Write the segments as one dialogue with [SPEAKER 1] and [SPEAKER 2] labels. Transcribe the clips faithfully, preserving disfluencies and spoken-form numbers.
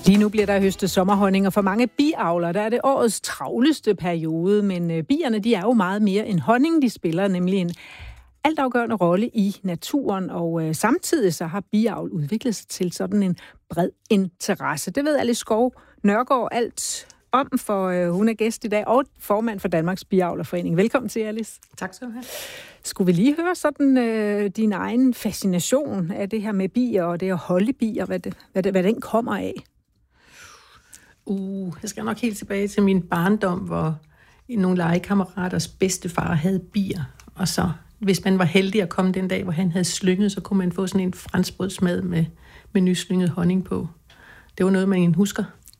[SPEAKER 1] Lige nu bliver der høstet sommerhonning, og for mange biavlere, der er det årets travleste periode, men bierne, de er jo meget mere end honning. De spiller nemlig en altafgørende rolle i naturen, og øh, samtidig så har biavl udviklet sig til sådan en bred interesse. Det ved Alice Skov Nørgaard alt om, for øh, hun er gæst i dag, og formand for Danmarks Biavlerforening. Velkommen til, Alice.
[SPEAKER 2] Tak skal du have.
[SPEAKER 1] Skulle vi lige høre sådan øh, din egen fascination af det her med bier, og det at holde bier, hvad, det, hvad, det, hvad den kommer af?
[SPEAKER 2] Uh, jeg skal nok helt tilbage til min barndom, hvor nogle legekammeraters bedstefar havde bier, og så, hvis man var heldig at komme den dag, hvor han havde slynget, så kunne man få sådan en franskbrødsmad med, med nyslynget honning på. Det var noget, man husker.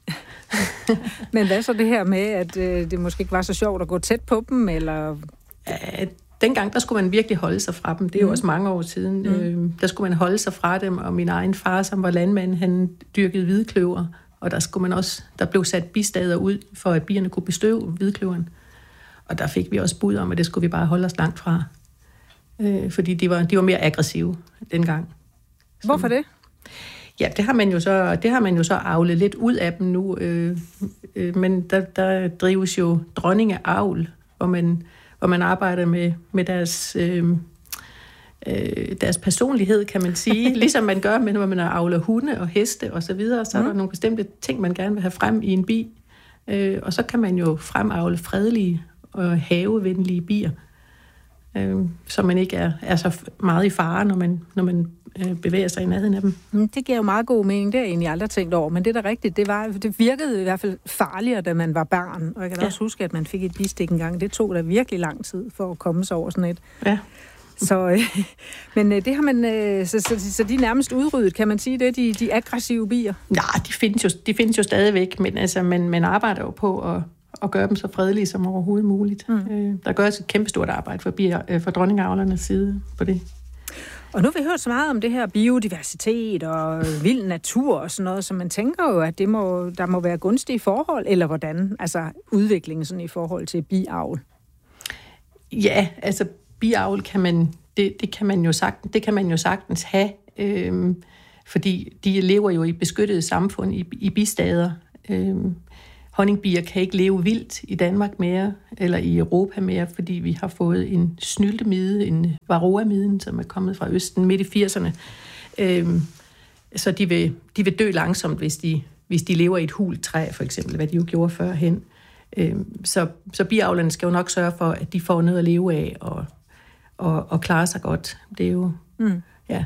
[SPEAKER 1] Men hvad så det her med, at øh, det måske ikke var så sjovt at gå tæt på dem, eller?
[SPEAKER 2] Ja, dengang, der skulle man virkelig holde sig fra dem. Det er jo mm. også mange år siden. Mm. Øh, der skulle man holde sig fra dem, og min egen far, som var landmand, han dyrkede hvidkløver, og der skulle man også, der blev sat bistader ud, for at bierne kunne bestøve hvidkløveren. Og der fik vi også bud om, at det skulle vi bare holde os langt fra. Øh, fordi de var, de var mere aggressive dengang. Så,
[SPEAKER 1] hvorfor det?
[SPEAKER 2] Ja, det har man jo så, det har man jo så avlet lidt ud af dem nu. Øh, øh, men der, der drives jo dronningeavl, hvor man, hvor man arbejder med, med deres, øh, øh, deres personlighed, kan man sige. Ligesom man gør, med, når man avler hunde og heste og så videre, så er der mm. nogle bestemte ting, man gerne vil have frem i en bi. Øh, og så kan man jo fremavle fredelige og havevenlige bier, øh, så man ikke er, er så meget i fare, når man, når man øh, bevæger sig i nærheden af dem.
[SPEAKER 1] Det giver jo meget god mening, det har jeg egentlig aldrig tænkt over, men det er da rigtigt, det, var, det virkede i hvert fald farligere, da man var barn, og jeg kan da ja. også huske, at man fik et bistik engang. Det tog da virkelig lang tid for at komme sig over sådan et.
[SPEAKER 2] Ja.
[SPEAKER 1] Så, øh, men øh, det har man, øh, så, så, så de er nærmest udryddet, kan man sige det, de, de aggressive bier?
[SPEAKER 2] Nej, de findes jo, de findes jo stadigvæk, men altså, man, man arbejder jo på at, at gøre dem så fredelige som overhovedet muligt. Mm. Øh, der gøres et kæmpestort arbejde for, bier, øh, for dronningavlernes side på det.
[SPEAKER 1] Og nu har vi hørt så meget om det her biodiversitet og vild natur og sådan noget, så man tænker jo, at det må, der må være gunstige forhold, eller hvordan? Altså udviklingen sådan i forhold til biavl?
[SPEAKER 2] Ja, altså biavl kan man, det, det kan man jo sagtens, det kan man jo sagtens have, øhm, fordi de lever jo i beskyttede samfund, i, i bistader. Øhm, honningbier kan ikke leve vildt i Danmark mere, eller i Europa mere, fordi vi har fået en snyltemide, en varroamiden, som er kommet fra Østen midt i firserne. Øhm, så de vil, de vil dø langsomt, hvis de, hvis de lever i et hult træ, for eksempel, hvad de jo gjorde førhen. Øhm, så, så biavlerne skal jo nok sørge for, at de får noget at leve af, og Og, og klare sig godt. Det er jo, mm. ja.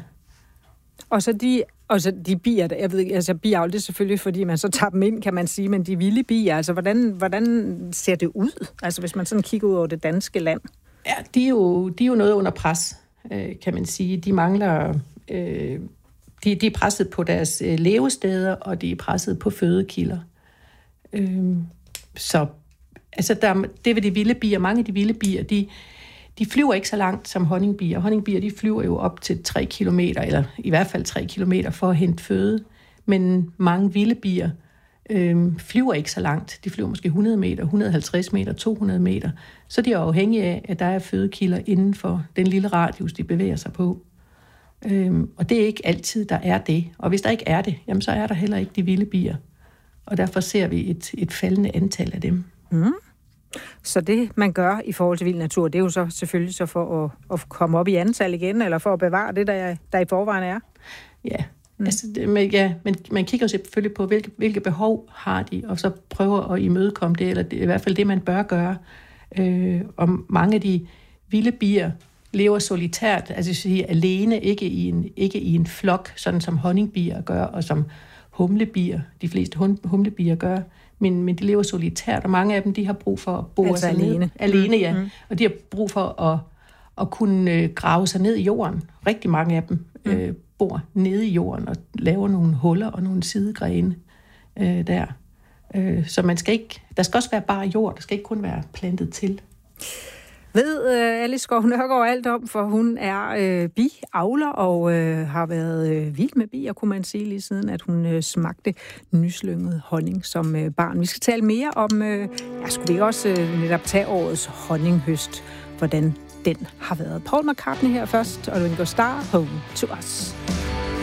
[SPEAKER 1] Og så de, og så de bier, der, jeg ved ikke, altså biavl, det er selvfølgelig, fordi man så tager dem ind, kan man sige, men de vilde bier, altså hvordan, hvordan ser det ud? Altså hvis man sådan kigger ud over det danske land.
[SPEAKER 2] Ja, de er jo, de er jo noget under pres, øh, kan man sige. De mangler, øh, de, de er presset på deres øh, levesteder, og de er presset på fødekilder. Øh, så, altså der, det ved de vilde bier, mange af de vilde bier, de De flyver ikke så langt som honningbier. Honningbier, de flyver jo op til tre kilometer, eller i hvert fald tre kilometer for at hente føde. Men mange vilde bier øh, flyver ikke så langt. De flyver måske hundrede meter, et hundrede og halvtreds meter, to hundrede meter. Så de er afhængige af, at der er fødekilder inden for den lille radius, de bevæger sig på. Øh, og det er ikke altid, der er det. Og hvis der ikke er det, jamen, så er der heller ikke de vilde bier. Og derfor ser vi et, et faldende antal af dem.
[SPEAKER 1] Mm. Så det, man gør i forhold til vild natur, det er jo så selvfølgelig så for at, at komme op i antal igen, eller for at bevare det, der, der i forvejen er?
[SPEAKER 2] Ja, mm. altså, det, men, ja men man kigger selvfølgelig på, hvilke, hvilke behov har de, og så prøver at imødekomme det, eller det, i hvert fald det, man bør gøre. Øh, og mange af de vilde bier lever solitært, altså sige, alene, ikke i, en, ikke i en flok, sådan som honningbier gør, og som humlebier, de fleste humlebier gør. Men, men de lever solitært, og mange af dem, de har brug for at bore
[SPEAKER 1] altså
[SPEAKER 2] sig
[SPEAKER 1] alene.
[SPEAKER 2] ned. Alene, ja.
[SPEAKER 1] Mm.
[SPEAKER 2] Og de har brug for at, at kunne grave sig ned i jorden. Rigtig mange af dem mm. øh, bor nede i jorden og laver nogle huller og nogle sidegrene øh, der. Øh, så man skal ikke, der skal også være bare jord, der skal ikke kun være plantet til.
[SPEAKER 1] Ved uh, Alice Skov Nørgaard alt om, for hun er uh, biavler og uh, har været uh, vild med bier, kunne man sige, lige siden at hun uh, smagte nyslynget honning som uh, barn. Vi skal tale mere om, uh, ja, skulle vi ikke også uh, netop tage årets honninghøst, hvordan den har været. Paul McCartney her først, og Ringo Starr, Home to Us.